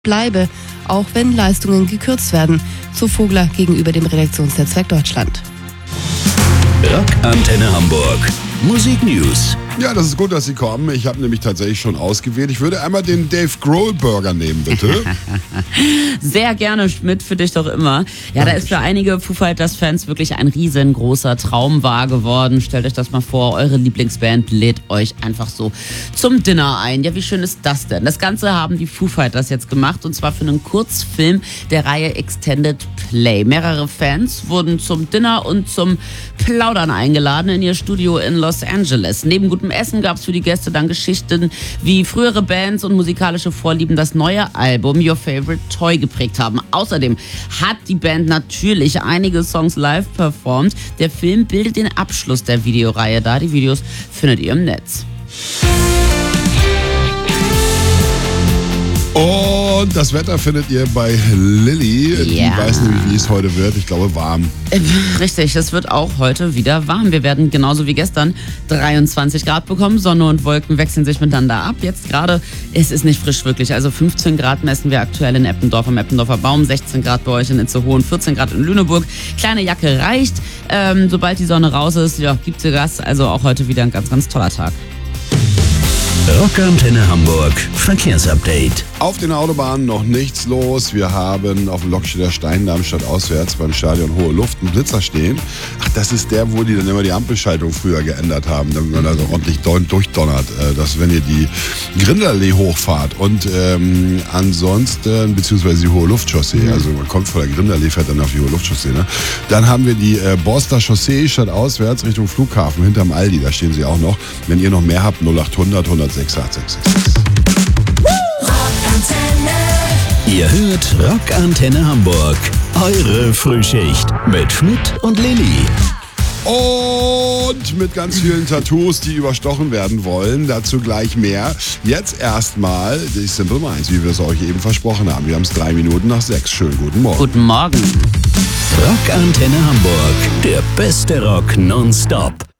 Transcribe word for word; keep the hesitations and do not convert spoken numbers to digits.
bleibe, auch wenn Leistungen gekürzt werden, so Vogler gegenüber dem Redaktionsnetzwerk Deutschland. Rockantenne Hamburg. Musik News. Ja, das ist gut, dass Sie kommen. Ich habe nämlich tatsächlich schon ausgewählt. Ich würde einmal den Dave Grohl Burger nehmen, bitte. Sehr gerne, Schmidt, für dich doch immer. Ja, da ist für einige Foo Fighters-Fans wirklich ein riesengroßer Traum wahr geworden. Stellt euch das mal vor, eure Lieblingsband lädt euch einfach so zum Dinner ein. Ja, wie schön ist das denn? Das Ganze haben die Foo Fighters jetzt gemacht, und zwar für einen Kurzfilm der Reihe Extended Play. Mehrere Fans wurden zum Dinner und zum Plaudern eingeladen in ihr Studio in Los Angeles. Neben gutem Essen gab es für die Gäste dann Geschichten, wie frühere Bands und musikalische Vorlieben das neue Album Your Favorite Toy geprägt haben. Außerdem hat die Band natürlich einige Songs live performt. Der Film bildet den Abschluss der Videoreihe dar. Die Videos findet ihr im Netz. Und das Wetter findet ihr bei Lilly. Ja. Die weiß nämlich, wie es heute wird. Ich glaube, warm. Richtig, es wird auch heute wieder warm. Wir werden genauso wie gestern dreiundzwanzig Grad bekommen. Sonne und Wolken wechseln sich miteinander ab. Jetzt gerade, es ist nicht frisch wirklich. Also fünfzehn Grad messen wir aktuell in Eppendorf am Eppendorfer Baum, sechzehn Grad bei euch in Itzehoe, vierzehn Grad in Lüneburg. Kleine Jacke reicht. Ähm, sobald die Sonne raus ist, ja, gibt's Gas. Also auch heute wieder ein ganz, ganz toller Tag. Rockantenne Hamburg. Verkehrsupdate. Auf den Autobahnen noch nichts los. Wir haben auf dem Lokstädter Steindamm statt auswärts beim Stadion Hohe Luft einen Blitzer stehen. Ach, das ist der, wo die dann immer die Ampelschaltung früher geändert haben, damit man da so ordentlich durchdonnert. Dass, wenn ihr die Grindelallee hochfahrt und ähm, ansonsten, beziehungsweise die Hohe Luftchaussee, mhm. also man kommt von der Grindelallee, fährt dann auf die Hohe Luftchaussee, ne? Dann haben wir die äh, Borster Chaussee statt auswärts Richtung Flughafen hinterm Aldi, da stehen sie auch noch. Wenn ihr noch mehr habt, null acht hundert, hundertsechs, achtundsechzig. Ihr hört Rockantenne Hamburg. Eure Frühschicht mit Schmidt und Lilly. Und mit ganz vielen Tattoos, die überstochen werden wollen. Dazu gleich mehr. Jetzt erstmal die Simple Minds, wie wir es euch eben versprochen haben. Wir haben es drei Minuten nach sechs. Schönen guten Morgen. Guten Morgen. Rockantenne Hamburg. Der beste Rock nonstop.